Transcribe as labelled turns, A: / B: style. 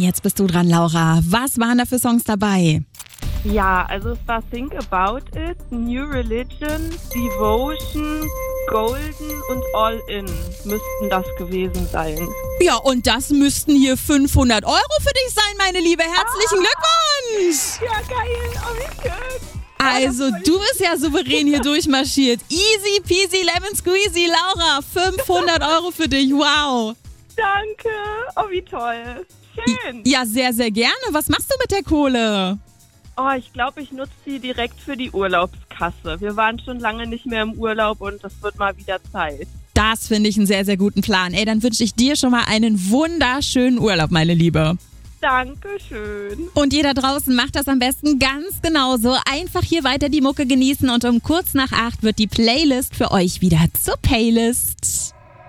A: jetzt bist du dran, Laura. Was waren da für Songs dabei?
B: Ja, also es war Think About It, New Religion, Devotion, Golden und All In müssten das gewesen sein.
A: Ja, und das müssten hier 500 Euro für dich sein, meine Liebe. Herzlichen Glückwunsch!
B: Ja, geil, oh wie schön.
A: Also, du bist ja souverän hier durchmarschiert. Easy peasy lemon squeezy, Laura. 500 Euro für dich, wow.
B: Danke, oh wie toll. Schön.
A: Ja, sehr, sehr gerne. Was machst du mit der Kohle?
B: Oh, ich glaube, ich nutze die direkt für die Urlaubskasse. Wir waren schon lange nicht mehr im Urlaub und das wird mal wieder Zeit.
A: Das finde ich einen sehr, sehr guten Plan. Ey, dann wünsche ich dir schon mal einen wunderschönen Urlaub, meine Liebe.
B: Dankeschön.
A: Und ihr da draußen macht das am besten ganz genauso. Einfach hier weiter die Mucke genießen und um kurz nach 8 wird die Playlist für euch wieder zur Paylist.